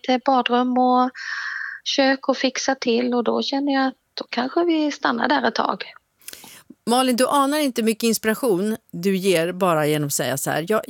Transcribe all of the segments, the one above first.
lite badrum och kök och fixa till, och då känner jag att då kanske vi stannar där ett tag. Malin, du anar inte mycket inspiration du ger bara genom att säga så här.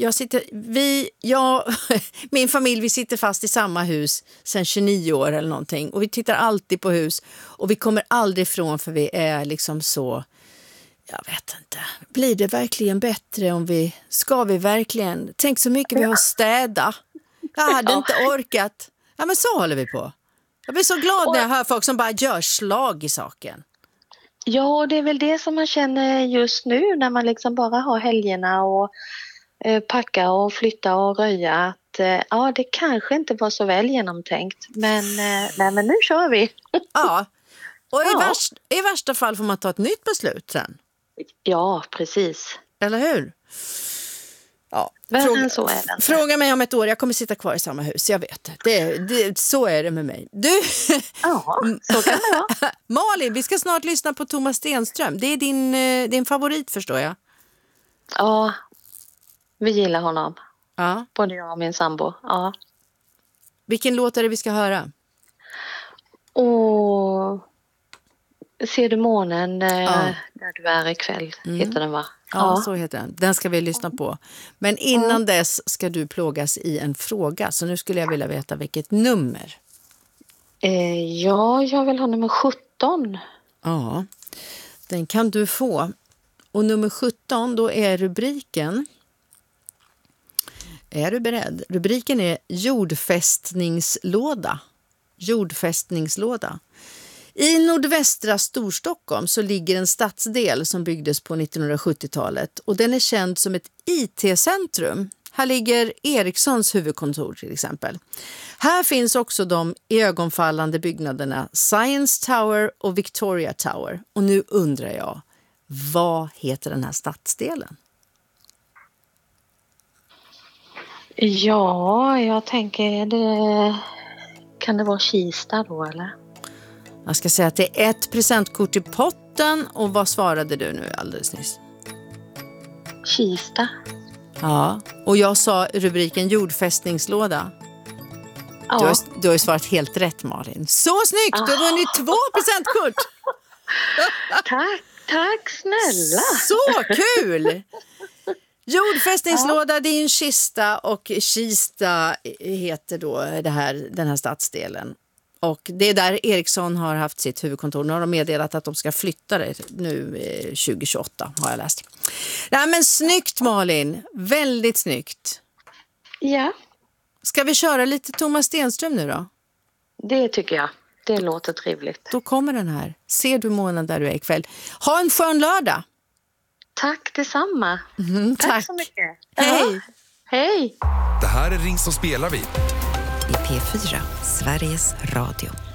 Min familj, vi sitter fast i samma hus sedan 29 år eller någonting. Och vi tittar alltid på hus. Och vi kommer aldrig ifrån, för vi är liksom så... Jag vet inte. Blir det verkligen bättre om vi... Ska vi verkligen... Tänk så mycket vi har städa. Jag hade inte orkat. Ja, men så håller vi på. Jag blir så glad när jag hör folk som bara gör slag i saken. Ja, det är väl det som man känner just nu när man liksom bara har helgerna och packa och flytta och röja. Att det kanske inte var så väl genomtänkt. Men nu kör vi. Ja, och i värsta fall får man ta ett nytt beslut sen. Ja, precis. Eller hur? Ja. Fråga mig om ett år, jag kommer sitta kvar i samma hus, jag vet. Så är det med mig. Du, ja, så kan det vara. Malin, vi ska snart lyssna på Thomas Stenström. Det är din favorit, förstår jag. Ja, vi gillar honom. Ja. Både jag och min sambo. Ja. Vilken låt är det vi ska höra? Ser du månen där du är ikväll, heter den, va? Ja, så heter den. Den ska vi lyssna på. Men innan dess ska du plågas i en fråga. Så nu skulle jag vilja veta vilket nummer. Jag vill ha nummer 17. Ja, den kan du få. Och nummer 17, då är rubriken... Är du beredd? Rubriken är jordfästningslåda. Jordfästningslåda. I nordvästra Storstockholm så ligger en stadsdel som byggdes på 1970-talet och den är känd som ett IT-centrum. Här ligger Ericssons huvudkontor till exempel. Här finns också de ögonfallande byggnaderna Science Tower och Victoria Tower. Och nu undrar jag, vad heter den här stadsdelen? Ja, jag tänker, kan det vara Kista då, eller? Jag ska säga att det är ett presentkort i potten. Och vad svarade du nu alldeles nyss? Kista. Ja, och jag sa rubriken jordfästningslåda. Ja. Du har ju svarat helt rätt, Malin. Så snyggt! Du har vunnit 2 presentkort! Tack snälla! Så kul! Jordfästningslåda, det är en kista, och Kista heter då den här stadsdelen. Och det är där Ericsson har haft sitt huvudkontor. Nu har de meddelat att de ska flytta det nu 2028, har jag läst. Nej, men snyggt, Malin. Väldigt snyggt. Ja. Ska vi köra lite Thomas Stenström nu då? Det tycker jag. Det låter trevligt. Då kommer den här. Ser du månen där du är ikväll. Ha en skön lördag. Tack detsamma. Tack så mycket. Hej. Hej. Det här är Ring som spelar vi. I P4, Sveriges Radio.